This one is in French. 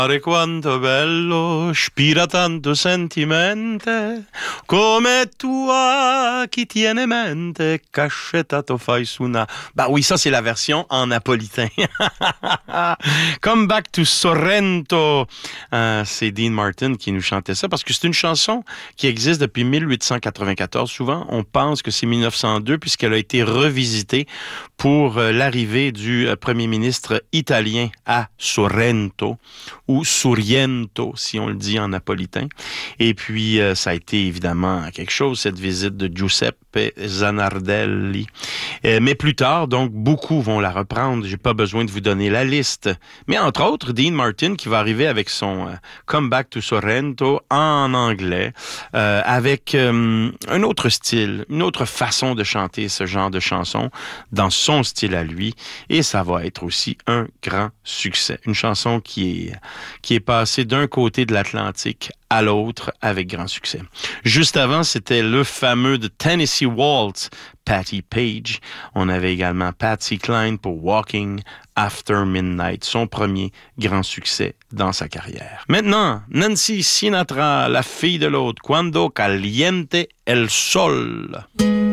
Mare quanto bello, ispira tanto sentimente, come tua chi tiene mente, caccettato fai suna. Bah oui, ça c'est la version en napolitain. Come Back to Sorrento. C'est Dean Martin qui nous chantait ça parce que c'est une chanson qui existe depuis 1894. Souvent, on pense que c'est 1902 puisqu'elle a été revisitée pour l'arrivée du premier ministre italien à Sorrento, ou Sorrento, si on le dit en napolitain. Et puis, ça a été évidemment quelque chose, cette visite de Giuseppe Zanardelli. Mais plus tard, donc, beaucoup vont la reprendre. J'ai pas besoin de vous donner la liste. Mais entre autres, Dean Martin, qui va arriver avec son Come Back to Sorrento en anglais, avec un autre style, une autre façon de chanter ce genre de chanson, dans son style à lui. Et ça va être aussi un grand succès. Une chanson qui est passée d'un côté de l'Atlantique à l'autre avec grand succès. Juste avant, c'était le fameux The Tennessee Waltz, Patti Page. On avait également Patsy Cline pour Walking After Midnight, son premier grand succès dans sa carrière. Maintenant, Nancy Sinatra, la fille de l'autre, Quando caliente el sol.